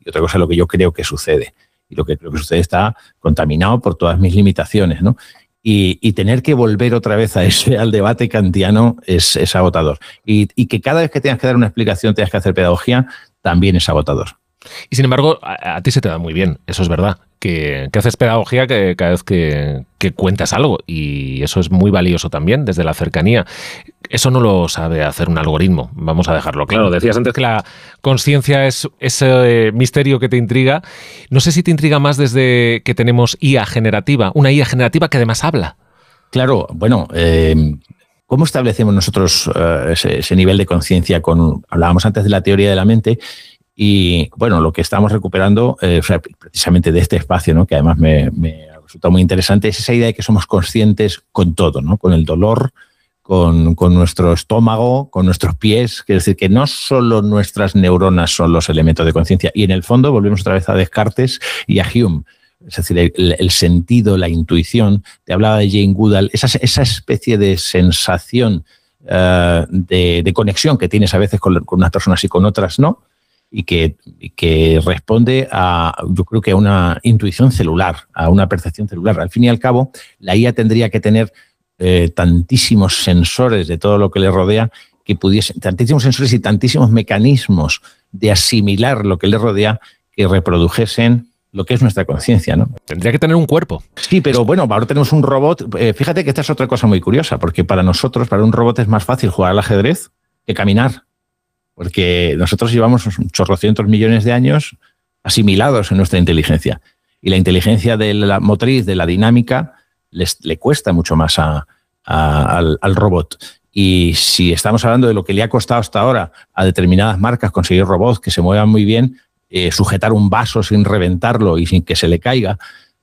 y otra cosa es lo que yo creo que sucede. Y lo que creo que sucede está contaminado por todas mis limitaciones, ¿no? Y tener que volver otra vez al debate kantiano es agotador. Y que cada vez que tengas que dar una explicación, tengas que hacer pedagogía, también es agotador. Y sin embargo, a ti se te da muy bien, eso es verdad, que haces pedagogía cada vez que cuentas algo, y eso es muy valioso también desde la cercanía. Eso no lo sabe hacer un algoritmo, vamos a dejarlo claro. Decías antes que la consciencia es ese misterio que te intriga. No sé si te intriga más desde que tenemos IA generativa, una IA generativa que además habla. Claro, bueno, ¿cómo establecemos nosotros ese nivel de conciencia? Hablábamos antes de la teoría de la mente. Y bueno, lo que estamos recuperando, precisamente de este espacio, ¿no? Que además me resulta muy interesante, es esa idea de que somos conscientes con todo, ¿no? Con el dolor, con nuestro estómago, con nuestros pies. Quiere decir que no solo nuestras neuronas son los elementos de conciencia. Y en el fondo volvemos otra vez a Descartes y a Hume. Es decir, el sentido, la intuición. Te hablaba de Jane Goodall, esa especie de sensación de conexión que tienes a veces con unas personas y con otras no. Y que responde yo creo que a una intuición celular, a una percepción celular. Al fin y al cabo, la IA tendría que tener tantísimos sensores de todo lo que le rodea, tantísimos sensores y tantísimos mecanismos de asimilar lo que le rodea, que reprodujesen lo que es nuestra conciencia, ¿no? Tendría que tener un cuerpo. Sí, pero bueno, ahora tenemos un robot. Fíjate que esta es otra cosa muy curiosa, porque para nosotros, para un robot es más fácil jugar al ajedrez que caminar. Porque nosotros llevamos chorrocientos millones de años asimilados en nuestra inteligencia. Y la inteligencia de la motriz, de la dinámica, le cuesta mucho más al robot. Y si estamos hablando de lo que le ha costado hasta ahora a determinadas marcas conseguir robots que se muevan muy bien, sujetar un vaso sin reventarlo y sin que se le caiga,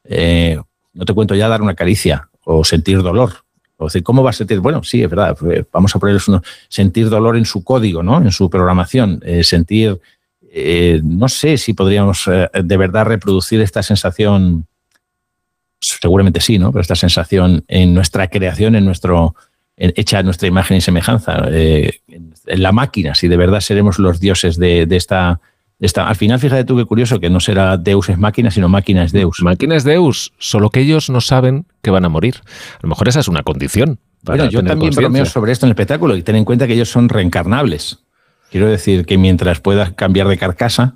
no te cuento ya dar una caricia o sentir dolor. O decir, ¿cómo va a sentir? Bueno, sí, es verdad. Vamos a ponerles sentir dolor en su código, ¿no? En su programación. Sentir, no sé si podríamos de verdad reproducir esta sensación. Seguramente sí, ¿no? Pero esta sensación en nuestra creación, hecha a nuestra imagen y semejanza, en la máquina, si de verdad seremos los dioses de esta. Al final, fíjate tú qué curioso, que no será Deus es máquina, sino máquina es Deus. Máquina es Deus, solo que ellos no saben que van a morir. A lo mejor esa es una condición. Bueno, yo también bromeo sobre esto en el espectáculo, y ten en cuenta que ellos son reencarnables. Quiero decir que mientras puedas cambiar de carcasa,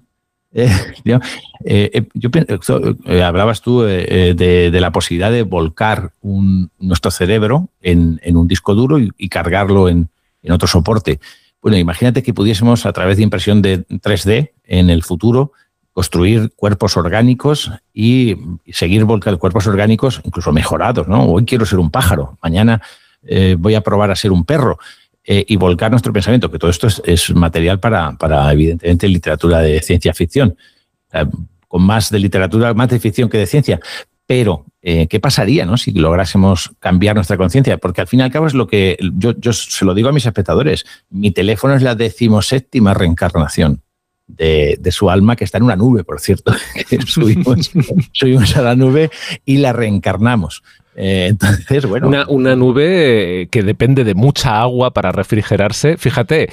hablabas tú de la posibilidad de volcar nuestro cerebro en un disco duro y cargarlo en otro soporte. Bueno, imagínate que pudiésemos, a través de impresión de 3D, en el futuro, construir cuerpos orgánicos y seguir volcando cuerpos orgánicos, incluso mejorados, ¿no? Hoy quiero ser un pájaro, mañana voy a probar a ser un perro, y volcar nuestro pensamiento, que todo esto es material para evidentemente, literatura de ciencia ficción, con más de literatura, más de ficción que de ciencia. Pero, ¿qué pasaría, ¿no? Si lográsemos cambiar nuestra conciencia? Porque al fin y al cabo es lo que yo se lo digo a mis espectadores. Mi teléfono es la 17ª reencarnación de su alma, que está en una nube, por cierto. subimos a la nube y la reencarnamos. Entonces, bueno. Una nube que depende de mucha agua para refrigerarse. Fíjate,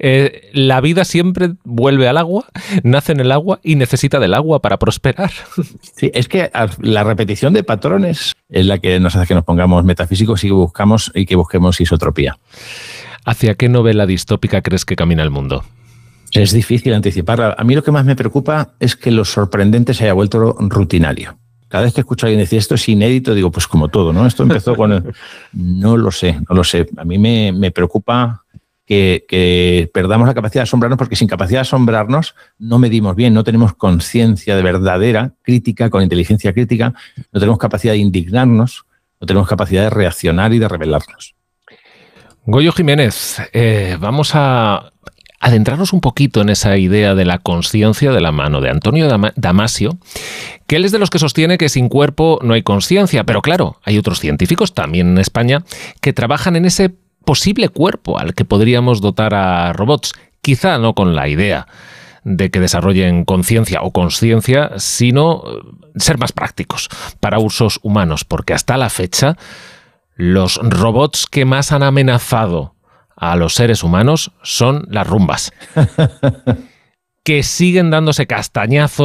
la vida siempre vuelve al agua, nace en el agua y necesita del agua para prosperar. Sí, es que la repetición de patrones es la que nos hace que nos pongamos metafísicos y que busquemos isotropía. ¿Hacia qué novela distópica crees que camina el mundo? Es difícil anticiparla. A mí lo que más me preocupa es que lo sorprendente se haya vuelto rutinario. Cada vez que escucho a alguien decir esto es inédito, digo, pues como todo, ¿no? Esto empezó con No lo sé. A mí me preocupa que perdamos la capacidad de asombrarnos, porque sin capacidad de asombrarnos no medimos bien, no tenemos conciencia de verdadera, crítica, con inteligencia crítica, no tenemos capacidad de indignarnos, no tenemos capacidad de reaccionar y de rebelarnos. Goyo Jiménez, vamos a adentrarnos un poquito en esa idea de la consciencia de la mano de Antonio Damasio, que él es de los que sostiene que sin cuerpo no hay consciencia, pero claro, hay otros científicos, también en España, que trabajan en ese posible cuerpo al que podríamos dotar a robots, quizá no con la idea de que desarrollen conciencia o consciencia, sino ser más prácticos para usos humanos, porque hasta la fecha los robots que más han amenazado a los seres humanos son las rumbas, que siguen dándose castañazos